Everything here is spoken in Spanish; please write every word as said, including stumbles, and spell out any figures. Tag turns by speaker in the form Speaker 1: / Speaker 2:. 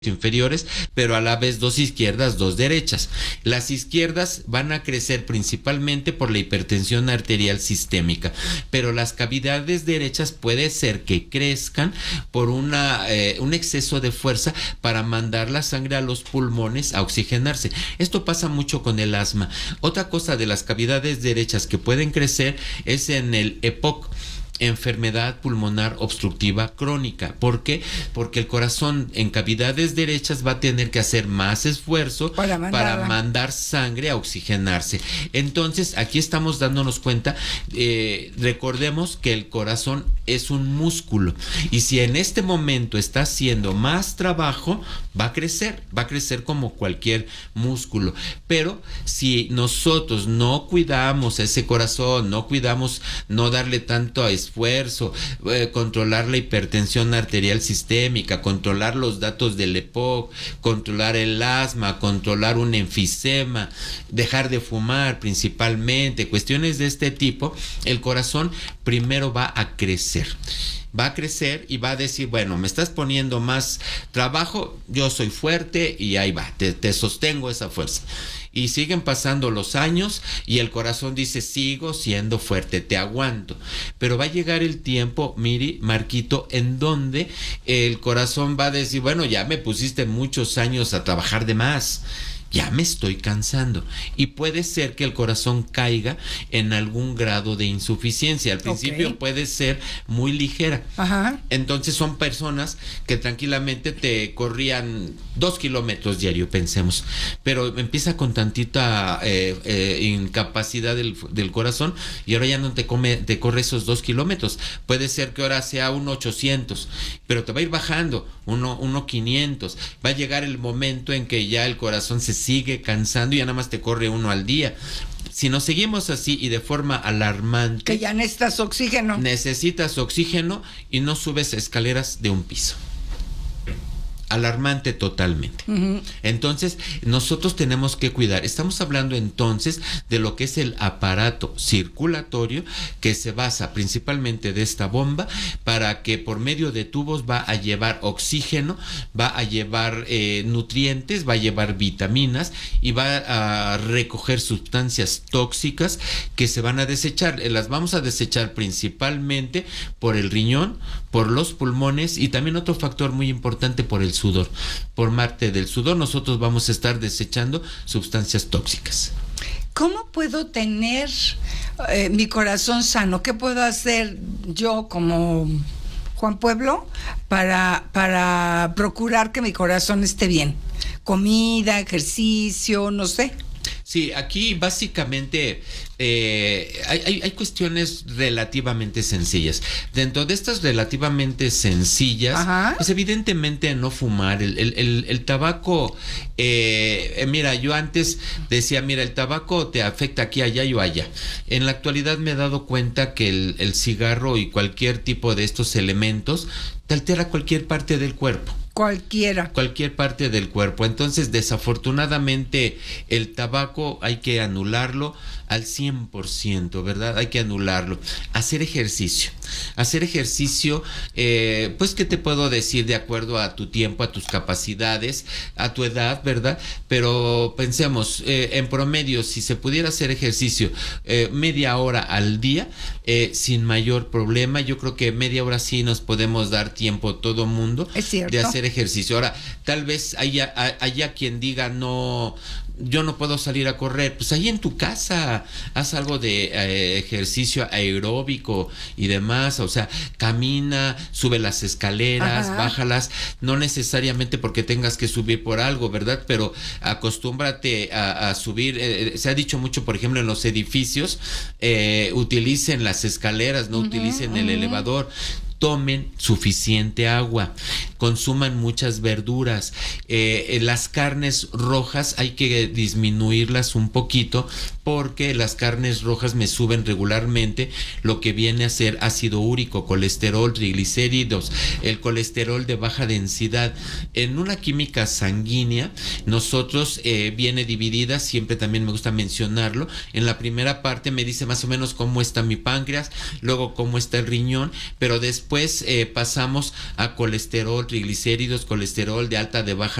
Speaker 1: inferiores, pero a la vez dos izquierdas, dos derechas. Las izquierdas van a crecer principalmente por la hipertensión arterial sistémica, pero las cavidades derechas puede ser que crezcan por una eh, un exceso de fuerza para mandar la sangre a los pulmones a oxigenarse. Esto pasa mucho con el asma. Otra cosa de las cavidades derechas que pueden crecer es en el E P O C, enfermedad pulmonar obstructiva crónica. ¿Por qué? Porque el corazón en cavidades derechas va a tener que hacer más esfuerzo para, para mandar sangre a oxigenarse. Entonces, aquí estamos dándonos cuenta, eh, recordemos que el corazón es un músculo y si en este momento está haciendo más trabajo, va a crecer, va a crecer como cualquier músculo. Pero si nosotros no cuidamos ese corazón, no cuidamos no darle tanto esfuerzo, esfuerzo, eh, controlar la hipertensión arterial sistémica, controlar los datos del E P O C, controlar el asma, controlar un enfisema, dejar de fumar principalmente, cuestiones de este tipo, el corazón primero va a crecer. Va a crecer y va a decir, bueno, me estás poniendo más trabajo, yo soy fuerte y ahí va, te, te sostengo esa fuerza. Y siguen pasando los años y el corazón dice, sigo siendo fuerte, te aguanto. Pero va a llegar el tiempo, Miri, Marquito, en donde el corazón va a decir, bueno, ya me pusiste muchos años a trabajar de más, ya me estoy cansando. Y puede ser que el corazón caiga en algún grado de insuficiencia. Al principio okay. puede ser muy ligera. Ajá. Entonces son personas que tranquilamente te corrían dos kilómetros diario, pensemos. Pero empieza con tantita eh, eh, incapacidad del, del corazón y ahora ya no te, come, te corre esos dos kilómetros. Puede ser que ahora sea uno ochocientos, pero te va a ir bajando, uno, uno quinientos. Va a llegar el momento en que ya el corazón se sigue cansando y ya nada más te corre uno al día. Si nos seguimos así y de forma alarmante,
Speaker 2: que ya necesitas oxígeno.
Speaker 1: Necesitas oxígeno y no subes escaleras de un piso. Alarmante totalmente. Uh-huh. Entonces, nosotros tenemos que cuidar. Estamos hablando entonces de lo que es el aparato circulatorio que se basa principalmente de esta bomba para que por medio de tubos va a llevar oxígeno, va a llevar eh, nutrientes, va a llevar vitaminas y va a recoger sustancias tóxicas que se van a desechar. Las vamos a desechar principalmente por el riñón, por los pulmones y también otro factor muy importante por el sudor. Por parte del sudor nosotros vamos a estar desechando sustancias tóxicas.
Speaker 2: ¿Cómo puedo tener eh, mi corazón sano? ¿Qué puedo hacer yo como Juan Pueblo para, para procurar que mi corazón esté bien? Comida, ejercicio, no sé.
Speaker 1: Sí, aquí básicamente eh, hay, hay, hay cuestiones relativamente sencillas. Dentro de estas relativamente sencillas, Ajá. pues evidentemente no fumar. El, el, el, el tabaco, eh, mira, yo antes decía, mira, el tabaco te afecta aquí, allá y allá. En la actualidad me he dado cuenta que el, el cigarro y cualquier tipo de estos elementos te altera cualquier parte del cuerpo.
Speaker 2: Cualquiera.
Speaker 1: Cualquier parte del cuerpo. Entonces, desafortunadamente, el tabaco hay que anularlo al cien por ciento, ¿verdad? Hay que anularlo. Hacer ejercicio. Hacer ejercicio, eh, pues, ¿qué te puedo decir? De acuerdo a tu tiempo, a tus capacidades, a tu edad, ¿verdad? Pero pensemos, eh, en promedio, si se pudiera hacer ejercicio eh, media hora al día, eh, sin mayor problema, yo creo que media hora sí nos podemos dar tiempo todo mundo de hacer ejercicio. Ahora, tal vez haya, haya quien diga, no, yo no puedo salir a correr. Pues ahí en tu casa haz algo de eh, ejercicio aeróbico y demás, o sea, camina, sube las escaleras, Ajá. bájalas, no necesariamente porque tengas que subir por algo, ¿verdad? Pero acostúmbrate a, a subir. Eh, se ha dicho mucho, por ejemplo, en los edificios, eh, utilicen las escaleras, no uh-huh, utilicen uh-huh. el elevador. Tomen suficiente agua, consuman muchas verduras, eh, las carnes rojas hay que disminuirlas un poquito porque las carnes rojas me suben regularmente lo que viene a ser ácido úrico, colesterol, triglicéridos, el colesterol de baja densidad. En una química sanguínea, nosotros eh, viene dividida, siempre también me gusta mencionarlo. En la primera parte me dice más o menos cómo está mi páncreas, luego cómo está el riñón, pero después eh, pasamos a colesterol, triglicéridos, colesterol de alta, de baja